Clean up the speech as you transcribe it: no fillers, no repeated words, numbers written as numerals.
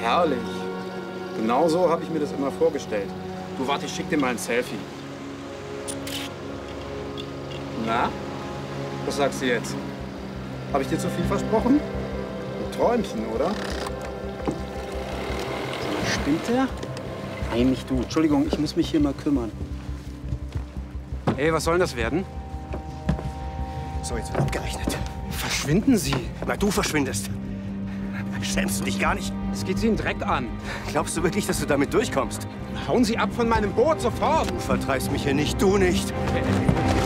Herrlich. Genau so habe ich mir das immer vorgestellt. Du, warte, ich schick dir mal ein Selfie. Na? Was sagst du jetzt? Habe ich dir zu viel versprochen? Ein Träumchen, oder? Spinnt der? Nein, nicht du. Entschuldigung, ich muss mich hier mal kümmern. Ey, was soll denn das werden? So, jetzt wird abgerechnet. Verschwinden Sie. Na, du verschwindest. Schämst du dich gar nicht? Es geht Sie einen Dreck an. Glaubst du wirklich, dass du damit durchkommst? Hauen Sie ab von meinem Boot, sofort! Du vertreibst mich hier nicht, du nicht.